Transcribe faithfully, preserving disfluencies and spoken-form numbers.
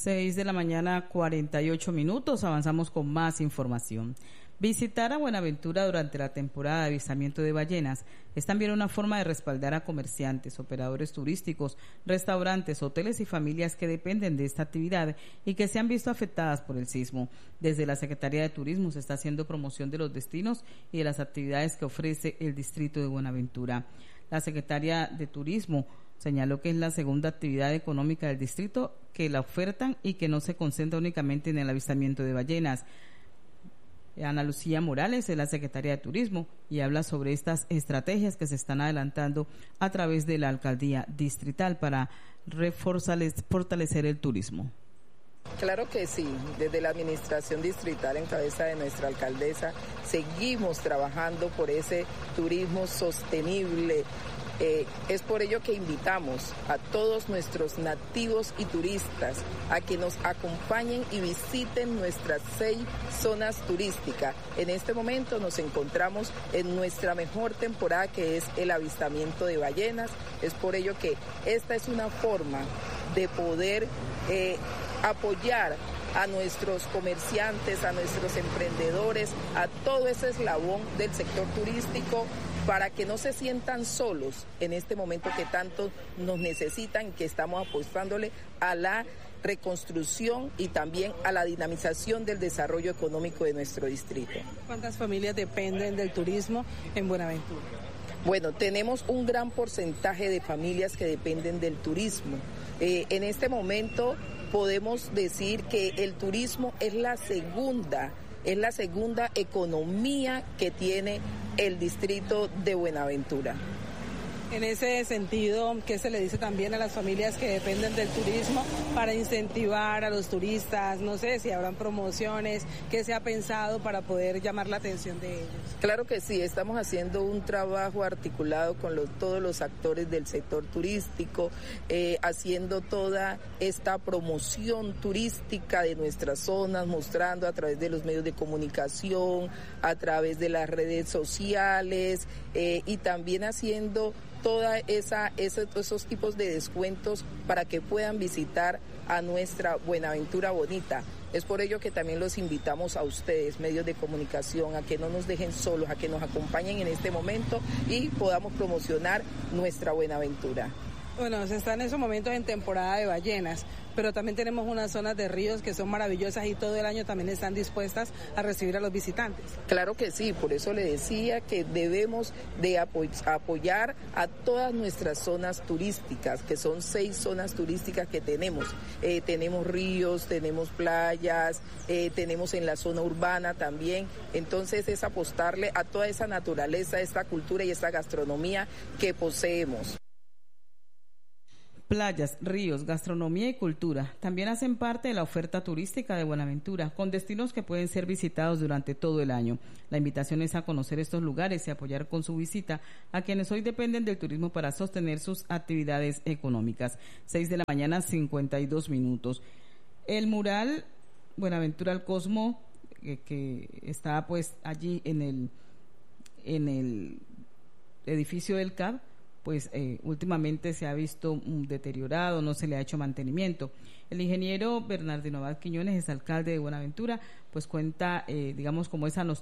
Seis de la mañana, cuarenta y ocho minutos. Avanzamos con más información. Visitar a Buenaventura durante la temporada de avistamiento de ballenas es también una forma de respaldar a comerciantes, operadores turísticos, restaurantes, hoteles y familias que dependen de esta actividad y que se han visto afectadas por el sismo. Desde la Secretaría de Turismo se está haciendo promoción de los destinos y de las actividades que ofrece el distrito de Buenaventura. La Secretaría de Turismo señaló que es la segunda actividad económica del distrito que la ofertan y que no se concentra únicamente en el avistamiento de ballenas. Ana Lucía Morales es la secretaria de Turismo y habla sobre estas estrategias que se están adelantando a través de la alcaldía distrital para fortalecer el turismo. Claro que sí, desde la administración distrital en cabeza de nuestra alcaldesa seguimos trabajando por ese turismo sostenible. Eh, es por ello que invitamos a todos nuestros nativos y turistas a que nos acompañen y visiten nuestras seis zonas turísticas. En este momento nos encontramos en nuestra mejor temporada, que es el avistamiento de ballenas. Es por ello que esta es una forma de poder eh, apoyar a nuestros comerciantes, a nuestros emprendedores, a todo ese eslabón del sector turístico, para que no se sientan solos en este momento que tanto nos necesitan, que estamos apostándole a la reconstrucción y también a la dinamización del desarrollo económico de nuestro distrito. ¿Cuántas familias dependen del turismo en Buenaventura? Bueno, tenemos un gran porcentaje de familias que dependen del turismo. Eh, en este momento podemos decir que el turismo es la segunda es la segunda economía que tiene el distrito de Buenaventura. En ese sentido, ¿qué se le dice también a las familias que dependen del turismo para incentivar a los turistas? No sé si habrán promociones, ¿qué se ha pensado para poder llamar la atención de ellos? Claro que sí, estamos haciendo un trabajo articulado con los, todos los actores del sector turístico, eh, haciendo toda esta promoción turística de nuestras zonas, mostrando a través de los medios de comunicación, a través de las redes sociales eh, y también haciendo toda esa, ese, esos tipos de descuentos para que puedan visitar a nuestra Buenaventura bonita. Es por ello que también los invitamos a ustedes, medios de comunicación, a que no nos dejen solos, a que nos acompañen en este momento y podamos promocionar nuestra Buenaventura. Bueno, se está en esos momentos en temporada de ballenas, pero también tenemos unas zonas de ríos que son maravillosas y todo el año también están dispuestas a recibir a los visitantes. Claro que sí, por eso le decía que debemos de apoy- apoyar a todas nuestras zonas turísticas, que son seis zonas turísticas que tenemos. Eh, tenemos ríos, tenemos playas, eh, tenemos en la zona urbana también. Entonces es apostarle a toda esa naturaleza, esta cultura y esta gastronomía que poseemos. Playas, ríos, gastronomía y cultura también hacen parte de la oferta turística de Buenaventura, con destinos que pueden ser visitados durante todo el año. La invitación es a conocer estos lugares y apoyar con su visita a quienes hoy dependen del turismo para sostener sus actividades económicas. Seis de la mañana, cincuenta y dos minutos. El mural Buenaventura al Cosmo, que, que está pues allí en el, en el edificio del C A B, pues eh, últimamente se ha visto um, deteriorado, no se le ha hecho mantenimiento. El ingeniero Bernardino Abad Quiñones, es alcalde de Buenaventura, pues cuenta, eh, digamos, como esa nostalgia